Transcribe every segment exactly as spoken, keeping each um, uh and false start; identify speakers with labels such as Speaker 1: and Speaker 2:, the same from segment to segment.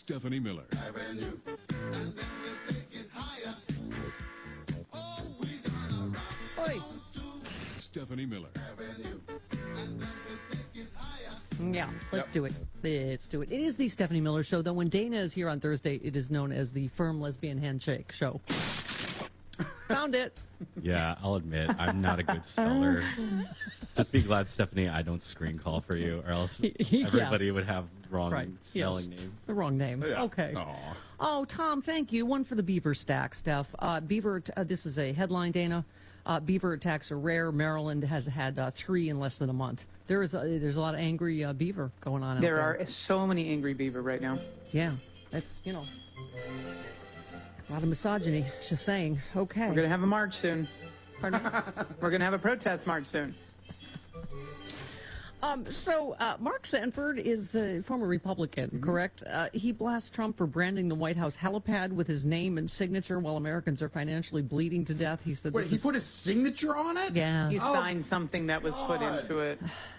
Speaker 1: Stephanie Miller.
Speaker 2: Avenue, and then we'll take it higher. Oh, we gonna rock
Speaker 3: Oi.
Speaker 1: Stephanie Miller.
Speaker 2: Avenue, and then we'll take it higher.
Speaker 3: Yeah, let's
Speaker 4: Yep.
Speaker 3: do it. Let's do it. It is the Stephanie Miller Show, though when Dana is here on Thursday, it is known as the Firm Lesbian Handshake Show. Found it.
Speaker 5: Yeah, I'll admit, I'm not a good speller. Just be glad, Stephanie, I don't screen call for you, or else
Speaker 3: Yeah.
Speaker 5: everybody would have wrong
Speaker 3: Right.
Speaker 5: spelling
Speaker 3: Yes.
Speaker 5: names.
Speaker 3: The wrong name.
Speaker 4: Yeah.
Speaker 3: Okay.
Speaker 4: Aw.
Speaker 3: Oh, Tom, thank you. One for the Beaver stack, Steph. Uh, Beaver, uh, this is a headline, Dana. Uh, beaver attacks are rare. Maryland has had uh, three in less than a month. There is a, there's a lot of angry uh, beaver going on out
Speaker 6: There
Speaker 3: there.
Speaker 6: are so many angry beaver right now.
Speaker 3: Yeah, that's, you know, a lot of misogyny. Just saying. Okay.
Speaker 6: We're going to have a march soon.
Speaker 3: Pardon?
Speaker 6: We're going to have a protest march soon.
Speaker 3: Um, so, uh, Mark Sanford is a former Republican,
Speaker 4: Mm-hmm.
Speaker 3: correct? Uh, he blasts Trump for branding the White House helipad with his name and signature while Americans are financially bleeding to death. He said,
Speaker 4: Wait,
Speaker 3: this
Speaker 4: he
Speaker 3: is,
Speaker 4: put his signature on it?
Speaker 3: yeah,
Speaker 6: He
Speaker 4: Oh,
Speaker 6: signed something that was put
Speaker 4: God.
Speaker 6: into it.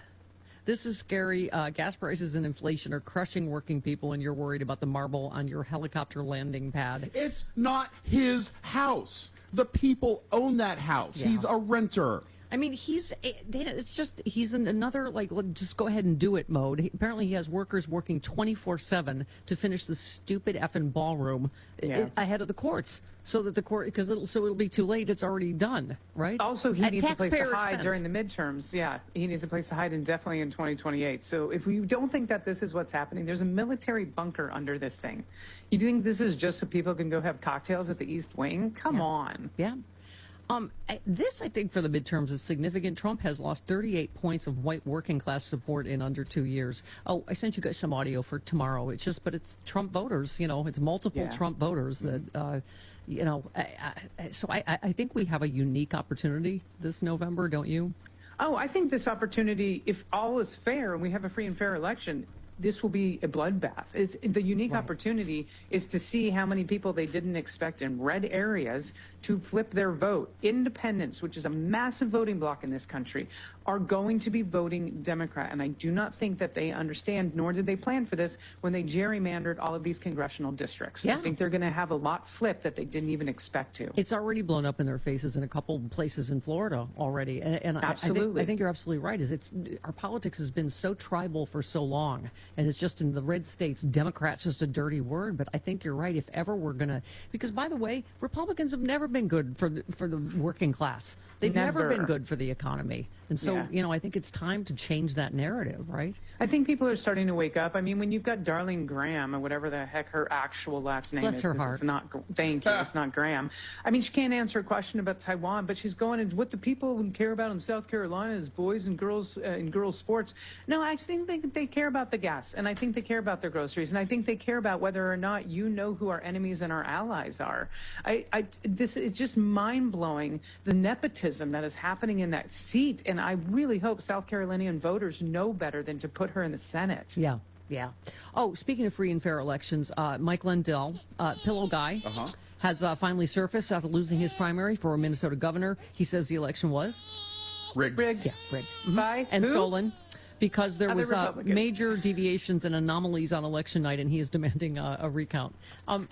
Speaker 3: this is scary. Uh, gas prices and inflation are crushing working people, and you're worried about the marble on your helicopter landing pad.
Speaker 4: It's not his house. The people own that house.
Speaker 3: Yeah.
Speaker 4: He's a renter.
Speaker 3: I mean, he's eh, Dana. It's just he's in another like let- just go ahead and do it mode. He, apparently, he has workers working twenty-four seven to finish the stupid effing ballroom i-
Speaker 6: Yeah.
Speaker 3: ahead of the courts, so that the court because it'll so it'll be too late. It's already done, right?
Speaker 6: Also, he
Speaker 3: At
Speaker 6: needs a place to
Speaker 3: taxpayer
Speaker 6: hide
Speaker 3: expense.
Speaker 6: during the midterms. Yeah, he needs a place to hide indefinitely in twenty twenty-eight. So if we don't think that this is what's happening, there's a military bunker under this thing. You think this is just so people can go have cocktails at the East Wing? Come on.
Speaker 3: Yeah. Um, I- this, I think, for the midterms is significant. Trump has lost thirty-eight points of white working class support in under two years. Oh, I sent you guys some audio for tomorrow. It's just, but it's Trump voters. You know, it's multiple
Speaker 6: Yeah.
Speaker 3: Trump voters that, uh, you know. I, I, so I, I think we have a unique opportunity this November, don't you?
Speaker 6: Oh, I think this opportunity, if all is fair and we have a free and fair election, this will be a bloodbath. It's the unique
Speaker 3: Right.
Speaker 6: opportunity is to see how many people they didn't expect in red areas to flip their vote. Independents, which is a massive voting bloc in this country, are going to be voting Democrat. And I do not think that they understand, nor did they plan for this when they gerrymandered all of these congressional districts.
Speaker 3: Yeah.
Speaker 6: I think they're going to have a lot flip that they didn't even expect to.
Speaker 3: It's already blown up in their faces in a couple places in Florida already, and, and I- I, think,
Speaker 6: Absolutely.
Speaker 3: I think you're absolutely right. Is it's our politics has been so tribal for so long, and it's just in the red states, Democrats just a dirty word. But I think you're right. If ever we're gonna, because by the way, Republicans have never been good for the, for the working class. They've never,
Speaker 6: Never.
Speaker 3: been good for the economy, and so
Speaker 6: Yeah.
Speaker 3: you know I think it's time to change that narrative, right?
Speaker 6: I think people are starting to wake up. I mean, when you've got Darlene Graham, or whatever the heck her actual last name
Speaker 3: Bless
Speaker 6: is,
Speaker 3: her
Speaker 6: 'cause
Speaker 3: heart.
Speaker 6: it's not. Thank you. It's not Graham. I mean, she can't answer a question about Taiwan, but she's going and what the people care about in South Carolina is boys and girls uh, in girls sports. No, I think they they care about the gas, and I think they care about their groceries, and I think they care about whether or not you know who our enemies and our allies are. I, I this is just mind blowing the nepotism that is happening in that seat, and I really hope South Carolinian voters know better than to put her in the Senate.
Speaker 3: Yeah, yeah. Oh, speaking of free and fair elections, uh, Mike Lindell, uh, Pillow Guy,
Speaker 4: Uh-huh.
Speaker 3: has uh, finally surfaced after losing his primary for Minnesota governor. He says the election was
Speaker 4: Rigged.
Speaker 6: Rigged.
Speaker 3: yeah, rigged mhm,
Speaker 6: By
Speaker 3: and
Speaker 6: who?
Speaker 3: stolen because there
Speaker 6: Other
Speaker 3: was uh,
Speaker 6: Republicans.
Speaker 3: major deviations and anomalies on election night, and he is demanding uh, a recount. Um,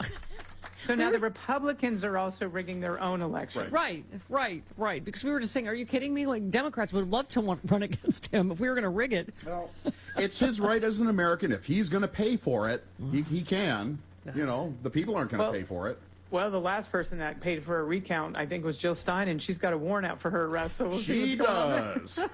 Speaker 6: So now the Republicans are also rigging their own election.
Speaker 3: right, right, right. Because we were just saying, are you kidding me? Like Democrats would love to want, run against him if we were going to rig it.
Speaker 4: Well, it's his right as an American. If he's going to pay for it, he, he can. You know, the people aren't going to
Speaker 6: Well,
Speaker 4: pay for it.
Speaker 6: Well, the last person that paid for a recount, I think, was Jill Stein, and she's got a warrant out for her arrest. So we'll see
Speaker 4: She
Speaker 6: what's going on there.
Speaker 4: does.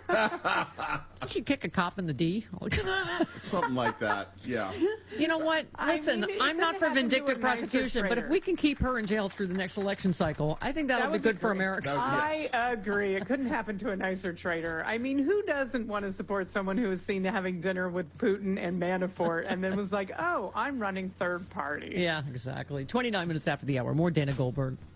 Speaker 3: Did she kick a cop in the D?
Speaker 4: Something like that. Yeah.
Speaker 3: You know what?
Speaker 6: I
Speaker 3: Listen,
Speaker 6: mean, it
Speaker 3: I'm not
Speaker 6: could've
Speaker 3: for
Speaker 6: happened to a
Speaker 3: vindictive
Speaker 6: nicer
Speaker 3: prosecution, but if
Speaker 6: traitor.
Speaker 3: we can keep her in jail through the next election cycle, I think that'll
Speaker 6: That
Speaker 3: be
Speaker 6: would be
Speaker 3: good for
Speaker 6: great.
Speaker 3: America.
Speaker 4: That would-
Speaker 6: I
Speaker 4: yes.
Speaker 6: agree. It couldn't happen to a nicer traitor. I mean, who doesn't want to support someone who was seen having dinner with Putin and Manafort and then was like, oh, I'm running third party?
Speaker 3: Yeah, exactly. twenty-nine minutes after the hour. More Dana Goldberg.